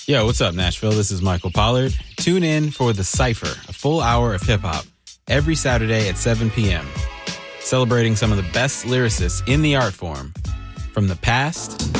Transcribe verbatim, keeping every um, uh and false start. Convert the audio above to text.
Yo, what's up, Nashville? This is Michael Pollard. Tune in for The Cypher, a full hour of hip-hop, every Saturday at seven p.m., celebrating some of the best lyricists in the art form from the past